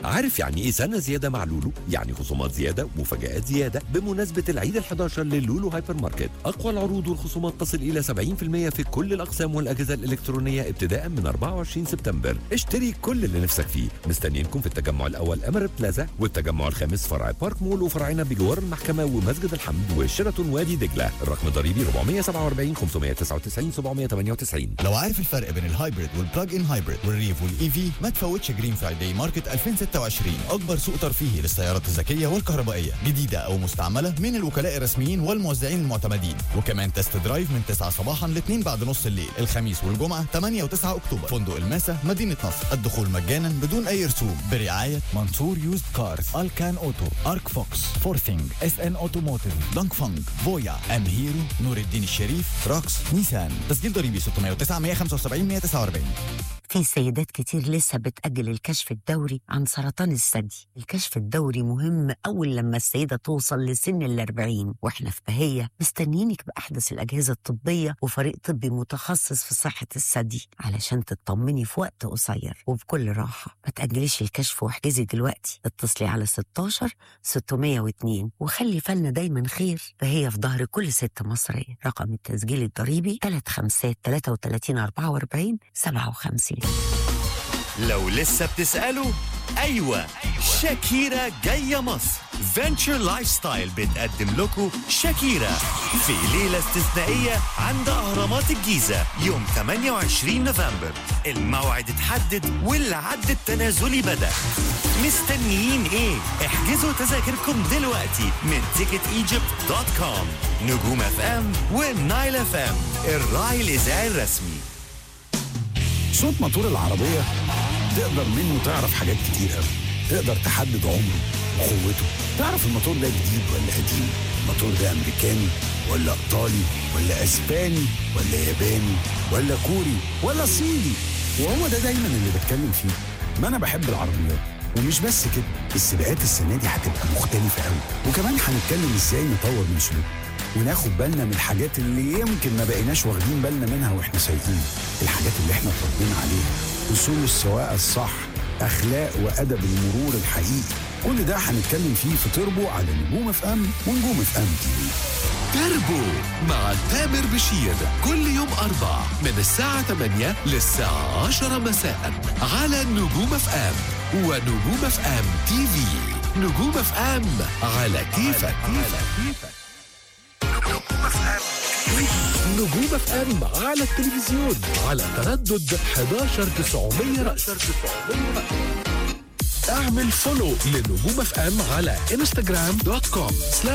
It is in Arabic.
عارف يعني ايه سنة زيادة مع لولو؟ يعني خصومات زيادة ومفاجآت زيادة بمناسبة العيد ال11 للولو هايبر ماركت. أقوى العروض والخصومات تصل إلى 70% في كل الأقسام والأجهزة الإلكترونية ابتداء من 24 سبتمبر. اشتري كل اللي نفسك فيه. مستنيينكم في التجمع الأول أميريت بلازا، والتجمع الخامس فرع بارك مول وفرعنا بجوار المحكمة ومسجد الحمد وشيراتون وادي دجلة. الرقم الضريبي 447 599 798. لو عارف الفرق بين الهايبريد والبلاج ان هايبريد والريف والاي في، ما تفوتش جرين فرايداي ماركت 2026، اكبر سوق ترفيهي للسيارات الذكيه والكهربائيه، جديده او مستعمله من الوكلاء الرسميين والموزعين المعتمدين، وكمان تست درايف من 9 صباحا ل 2 بعد نص الليل، الخميس والجمعه 8 و9 اكتوبر. فندق الماسة مدينه نصر، الدخول مجانا بدون اي رسوم، برعايه منصور يوزد كارز، الكان اوتو، ارك فوكس، فورثينج، اس ان اوتوموتيف، دانك فانج، فويا، ام هيرو، نور الدين الشريف، روكس، نيسان. تسجيل ضريبي 609 175 149. في سيدات كتير لسه بتأجل الكشف الدوري عن سرطان الثدي. الكشف الدوري مهم أول لما السيدة توصل لسن 40، وإحنا في بهية مستنيينك بأحدث الأجهزة الطبية وفريق طبي متخصص في صحة الثدي علشان تطمني في وقت قصير وبكل راحة. ما تأجليش الكشف واحجزي دلوقتي. اتصلي على 16 602 وخلي فالنا دايما خير. فهي في ظهر كل ست مصرية. رقم التسجيل الضريبي 35 44 57. لو لسه بتسألوا، أيوة شاكيرا جاية مصر. فينتشر لايف ستايل بتقدم لكم شاكيرا في ليلة استثنائية عند أهرامات الجيزة يوم 28 نوفمبر. الموعد اتحدد والعد التنازلي بدأ. مستنيين ايه؟ احجزوا تذاكركم دلوقتي من ticketegypt.com. نجوم اف ام والنايل اف ام، الراعي الإذاعي الرسمي. صوت موتور العربية تقدر منه تعرف حاجات كتير قوي. تقدر تحدد عمره وقوته، تعرف الموتور ده جديد ولا قديم، الموتور ده أمريكاني ولا إيطالي ولا أسباني ولا ياباني ولا كوري ولا صيني. وهو ده دايما اللي بتكلم فيه. ما أنا بحب العربيات. ومش بس كده، السباقات السنة دي هتبقى مختلفة قوي. وكمان هنتكلم ازاي نطور من سلوكنا وناخد بالنا من الحاجات اللي يمكن ما بقيناش واخدين بالنا منها واحنا سايقين. الحاجات اللي احنا اتربينا عليها، اصول السواقه الصح، اخلاق وادب المرور الحقيقي. كل ده هنتكلم فيه في تربو على نجوم اف ام ونجوم اف ام تي في. تربو مع تامر بشير كل يوم أربع من الساعة 8 للساعة 10 مساء على نجوم اف ام ونجوم اف ام تي في. نجوم اف ام على كيفك. نجوم اف ام على التلفزيون على تردد 11900 رأس. اعمل فولو لنجوم اف ام على instagram.com/